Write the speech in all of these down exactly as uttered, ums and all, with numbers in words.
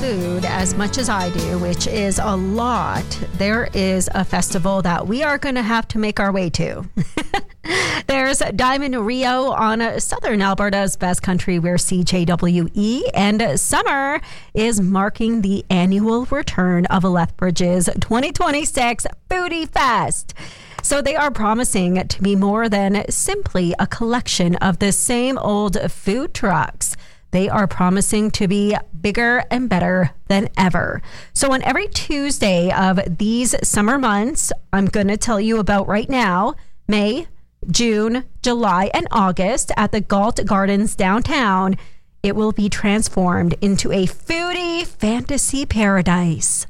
food as much as I do, which is a lot, there is a festival that we are going to have to make our way to. There's Diamond Rio on southern Alberta's best country, where C J W E, and summer is marking the annual return of Lethbridge's twenty twenty-six Foodie Fest. So they are promising to be more than simply a collection of the same old food trucks. They are promising to be bigger and better than ever. So on every Tuesday of these summer months, I'm going to tell you about right now, May, June, July, and August at the Galt Gardens downtown, it will be transformed into a foodie fantasy paradise.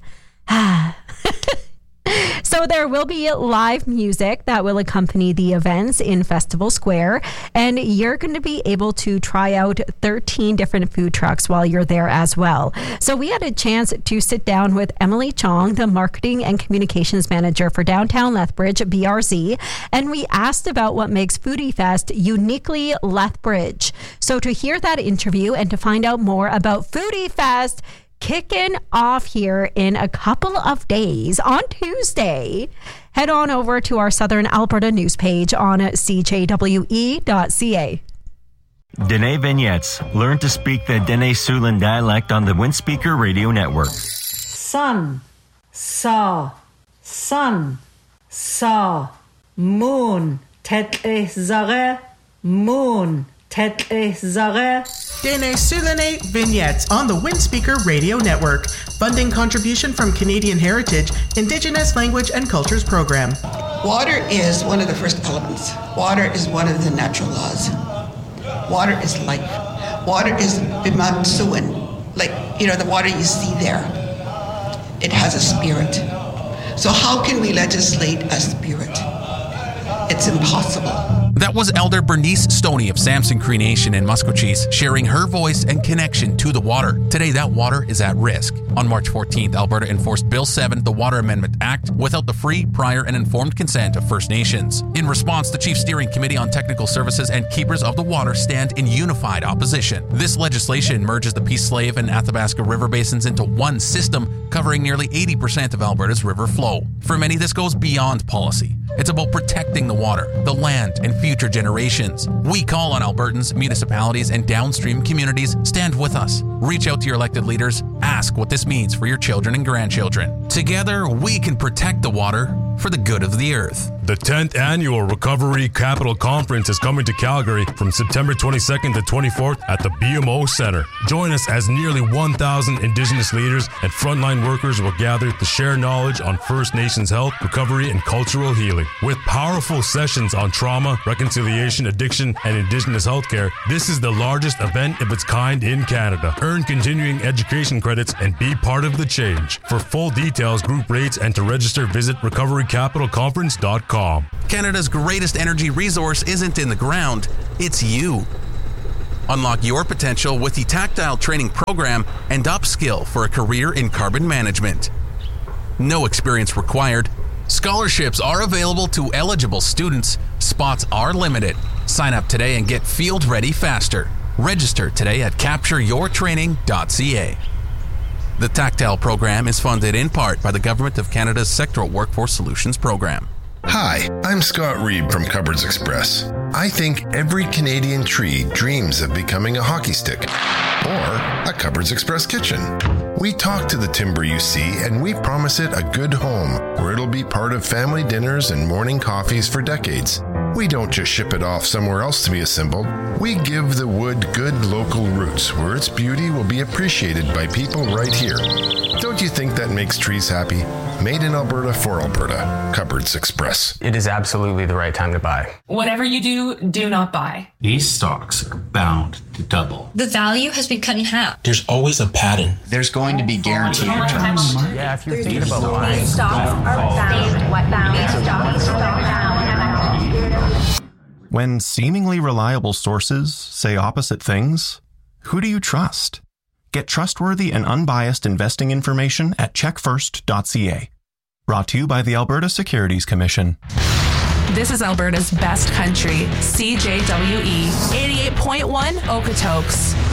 So there will be live music that will accompany the events in Festival Square, and you're going to be able to try out thirteen different food trucks while you're there as well. So we had a chance to sit down with Emily Chong, the Marketing and Communications Manager for Downtown Lethbridge, B R Z, and we asked about what makes Foodie Fest uniquely Lethbridge. So to hear that interview and to find out more about Foodie Fest, kicking off here in a couple of days on Tuesday, head on over to our Southern Alberta news page on C J W E dot C A. Dene Vignettes. Learn to speak the Dene Siouxland dialect on the Windspeaker Radio Network. Sun, saw, sun, saw, moon, tetle zare, moon, tetle zare. Dene Siouxland Vignettes on the Windspeaker Radio Network. Funding contribution from Canadian Heritage, Indigenous Language and Cultures Program. Water is one of the first elements. Water is one of the natural laws. Water is life. Water is bimatsuan, like, you know, the water you see there. It has a spirit. So how can we legislate a spirit? It's impossible. That was Elder Bernice Stoney of Samson Cree Nation in Muskogee sharing her voice and connection to the water. Today, that water is at risk. On March fourteenth, Alberta enforced Bill seven, the Water Amendment Act, without the free, prior, and informed consent of First Nations. In response, the Chief Steering Committee on Technical Services and Keepers of the Water stand in unified opposition. This legislation merges the Peace Slave and Athabasca river basins into one system, covering nearly eighty percent of Alberta's river flow. For many, this goes beyond policy. It's about protecting the water, the land, and future generations. We call on Albertans, municipalities, and downstream communities. Stand with us. Reach out to your elected leaders. Ask what this means for your children and grandchildren. Together, we can protect the water for the good of the earth. The tenth Annual Recovery Capital Conference is coming to Calgary from September twenty-second to twenty-fourth at the B M O Center. Join us as nearly one thousand Indigenous leaders and frontline workers will gather to share knowledge on First Nations health, recovery, and cultural healing. With powerful sessions on trauma, reconciliation, addiction, and Indigenous healthcare, this is the largest event of its kind in Canada. Earn continuing education credits and be part of the change. For full details, group rates, and to register, visit recovery capital conference dot com. Canada's greatest energy resource isn't in the ground, it's you. Unlock your potential with the Tactile Training Program and upskill for a career in carbon management. No experience required. Scholarships are available to eligible students. Spots are limited. Sign up today and get field ready faster. Register today at capture your training dot c a. The Tactile program is funded in part by the Government of Canada's Sectoral Workforce Solutions Program. Hi, I'm Scott Reed from Cupboards Express. I think every Canadian tree dreams of becoming a hockey stick or a Cupboards Express kitchen. We talk to the timber you see and we promise it a good home where it'll be part of family dinners and morning coffees for decades. We don't just ship it off somewhere else to be assembled. We give the wood good local roots where its beauty will be appreciated by people right here. Don't you think that makes trees happy? Made in Alberta for Alberta. Cupboards Express. It is absolutely the right time to buy. Whatever you do, do not buy. These stocks are bound to double. The value has been cut in half. There's always a pattern. There's going to be guaranteed returns. Yeah, if you're thinking about buying, stocks are bound. What bound? Stocks are bound. When seemingly reliable sources say opposite things, who do you trust? Get trustworthy and unbiased investing information at check first dot c a. Brought to you by the Alberta Securities Commission. This is Alberta's best country, C J W E eighty-eight point one Okotoks.